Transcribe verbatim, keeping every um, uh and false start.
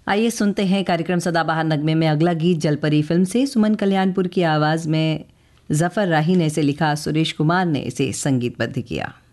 आइए सुनते हैं कार्यक्रम सदाबहार नगमे में अगला गीत जलपरी फिल्म से। सुमन कल्याणपुर की आवाज़ में ज़फ़र राही ने इसे लिखा, सुरेश कुमार ने इसे संगीतबद्ध किया।